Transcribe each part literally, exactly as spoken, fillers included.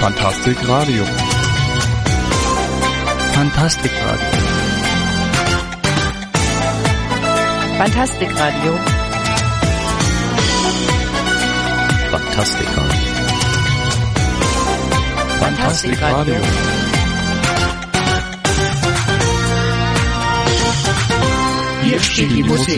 Fantastic Radio. Fantastic Radio. Fantastic Radio. Fantastic Radio. Fantastic Radio. Hier spielt die Musik.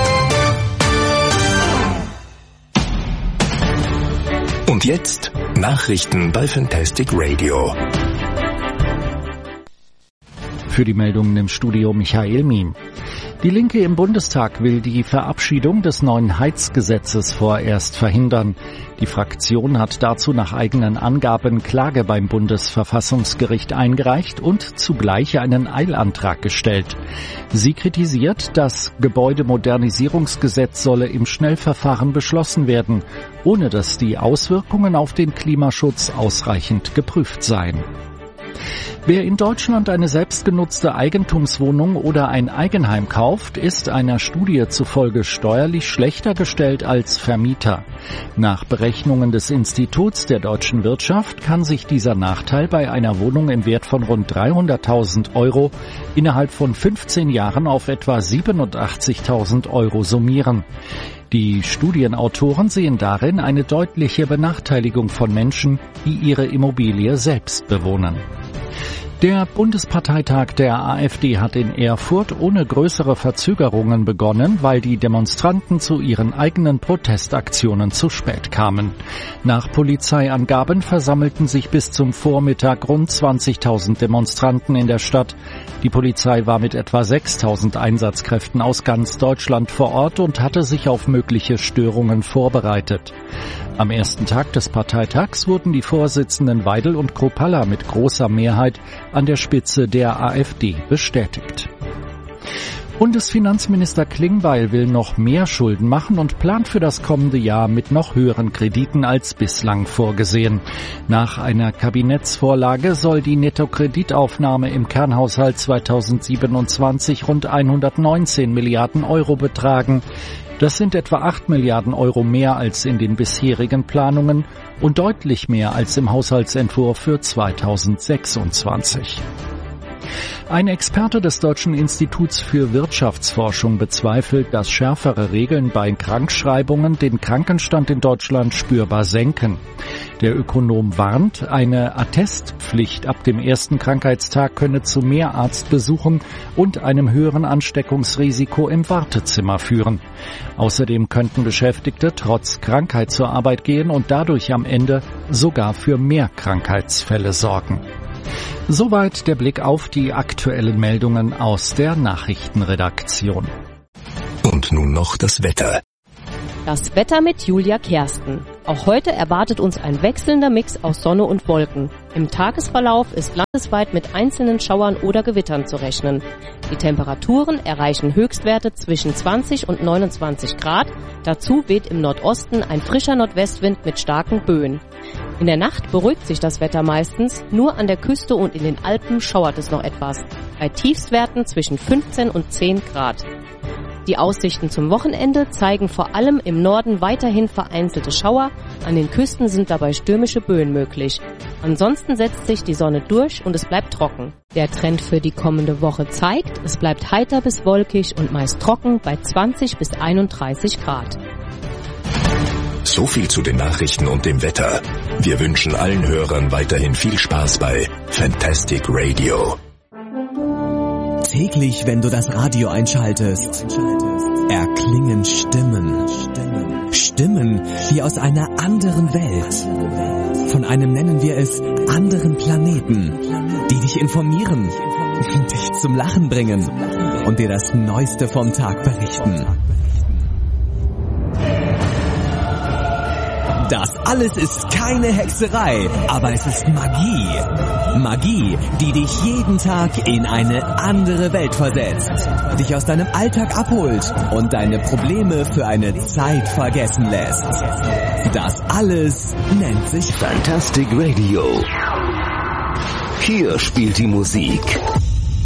Und jetzt Nachrichten bei Fantastic Radio. Für die Meldungen im Studio Michael Mien. Die Linke im Bundestag will die Verabschiedung des neuen Heizgesetzes vorerst verhindern. Die Fraktion hat dazu nach eigenen Angaben Klage beim Bundesverfassungsgericht eingereicht und zugleich einen Eilantrag gestellt. Sie kritisiert, das Gebäudemodernisierungsgesetz solle im Schnellverfahren beschlossen werden, ohne dass die Auswirkungen auf den Klimaschutz ausreichend geprüft seien. Wer in Deutschland eine selbstgenutzte Eigentumswohnung oder ein Eigenheim kauft, ist einer Studie zufolge steuerlich schlechter gestellt als Vermieter. Nach Berechnungen des Instituts der deutschen Wirtschaft kann sich dieser Nachteil bei einer Wohnung im Wert von rund dreihunderttausend Euro innerhalb von fünfzehn Jahren auf etwa siebenundachtzigtausend Euro summieren. Die Studienautoren sehen darin eine deutliche Benachteiligung von Menschen, die ihre Immobilie selbst bewohnen. Der Bundesparteitag der AfD hat in Erfurt ohne größere Verzögerungen begonnen, weil die Demonstranten zu ihren eigenen Protestaktionen zu spät kamen. Nach Polizeiangaben versammelten sich bis zum Vormittag rund zwanzigtausend Demonstranten in der Stadt. Die Polizei war mit etwa sechstausend Einsatzkräften aus ganz Deutschland vor Ort und hatte sich auf mögliche Störungen vorbereitet. Am ersten Tag des Parteitags wurden die Vorsitzenden Weidel und Kruppalla mit großer Mehrheit an der Spitze der AfD bestätigt. Bundesfinanzminister Klingbeil will noch mehr Schulden machen und plant für das kommende Jahr mit noch höheren Krediten als bislang vorgesehen. Nach einer Kabinettsvorlage soll die Nettokreditaufnahme im Kernhaushalt zweitausendsiebenundzwanzig rund hundertneunzehn Milliarden Euro betragen. Das sind etwa acht Milliarden Euro mehr als in den bisherigen Planungen und deutlich mehr als im Haushaltsentwurf für zweitausendsechsundzwanzig. Ein Experte des Deutschen Instituts für Wirtschaftsforschung bezweifelt, dass schärfere Regeln bei Krankschreibungen den Krankenstand in Deutschland spürbar senken. Der Ökonom warnt, eine Attestpflicht ab dem ersten Krankheitstag könne zu mehr Arztbesuchen und einem höheren Ansteckungsrisiko im Wartezimmer führen. Außerdem könnten Beschäftigte trotz Krankheit zur Arbeit gehen und dadurch am Ende sogar für mehr Krankheitsfälle sorgen. Soweit der Blick auf die aktuellen Meldungen aus der Nachrichtenredaktion. Und nun noch das Wetter. Das Wetter mit Julia Kersten. Auch heute erwartet uns ein wechselnder Mix aus Sonne und Wolken. Im Tagesverlauf ist landesweit mit einzelnen Schauern oder Gewittern zu rechnen. Die Temperaturen erreichen Höchstwerte zwischen zwanzig und neunundzwanzig Grad. Dazu weht im Nordosten ein frischer Nordwestwind mit starken Böen. In der Nacht beruhigt sich das Wetter meistens, nur an der Küste und in den Alpen schauert es noch etwas. Bei Tiefstwerten zwischen fünfzehn und zehn Grad. Die Aussichten zum Wochenende zeigen vor allem im Norden weiterhin vereinzelte Schauer, an den Küsten sind dabei stürmische Böen möglich. Ansonsten setzt sich die Sonne durch und es bleibt trocken. Der Trend für die kommende Woche zeigt, es bleibt heiter bis wolkig und meist trocken bei zwanzig bis einunddreißig Grad. So viel zu den Nachrichten und dem Wetter. Wir wünschen allen Hörern weiterhin viel Spaß bei Fantastic Radio. Täglich, wenn du das Radio einschaltest, erklingen Stimmen. Stimmen wie aus einer anderen Welt. Von einem nennen wir es anderen Planeten, die dich informieren, dich zum Lachen bringen und dir das Neueste vom Tag berichten. Das alles ist keine Hexerei, aber es ist Magie. Magie, die dich jeden Tag in eine andere Welt versetzt, dich aus deinem Alltag abholt und deine Probleme für eine Zeit vergessen lässt. Das alles nennt sich Fantastic Radio. Hier spielt die Musik.